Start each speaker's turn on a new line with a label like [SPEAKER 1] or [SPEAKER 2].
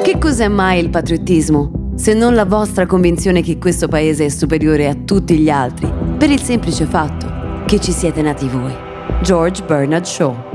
[SPEAKER 1] Che cos'è mai il patriottismo, se non la vostra convinzione che questo paese è superiore a tutti gli altri, per il semplice fatto che ci siete nati voi? George Bernard Shaw.